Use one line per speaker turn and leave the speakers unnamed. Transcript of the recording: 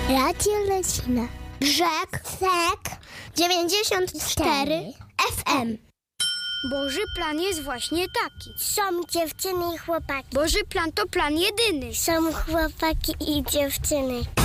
Radio Lecina. Brzeg. Sek. 94 FM.
Boży plan jest właśnie taki.
Są dziewczyny i chłopaki.
Boży plan to plan jedyny.
Są chłopaki i dziewczyny.